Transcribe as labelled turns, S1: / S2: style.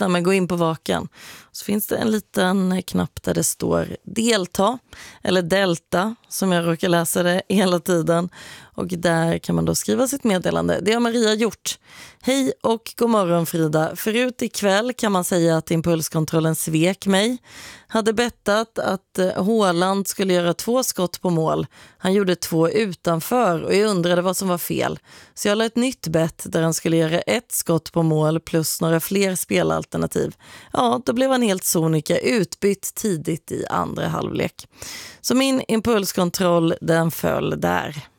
S1: lyssna, men gå in på Vakan. Så finns det en liten knapp där det står delta eller delta som jag råkar läsa det hela tiden. Och där kan man då skriva sitt meddelande. Det har Maria gjort. Hej och god morgon Frida. Förut ikväll kan man säga att impulskontrollen svek mig. Hade bettat att Haaland skulle göra 2 skott på mål. Han gjorde 2 utanför och jag undrade vad som var fel. Så jag la ett nytt bett där han skulle göra 1 skott på mål plus några fler spelalternativ. Ja, då blev han helt sonika utbytt tidigt i andra halvlek. Så min impulskontroll, den föll där.